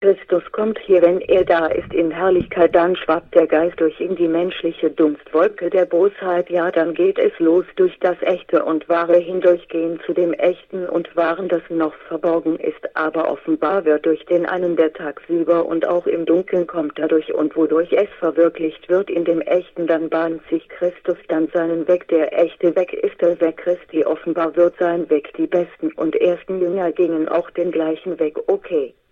Christus kommt hier, wenn er da ist in Herrlichkeit, dann schwappt der Geist durch in die menschliche Dunstwolke der Bosheit, ja, dann geht es los durch das Echte und Wahre hindurchgehen zu dem Echten und Wahren, das noch verborgen ist, aber offenbar wird durch den einen, der tagsüber und auch im Dunkeln kommt dadurch und wodurch es verwirklicht wird in dem Echten, dann bahnt sich Christus dann seinen Weg, der Echte Weg ist der Weg Christi, offenbar wird sein Weg, die besten und ersten Jünger gingen auch den gleichen Weg, okay.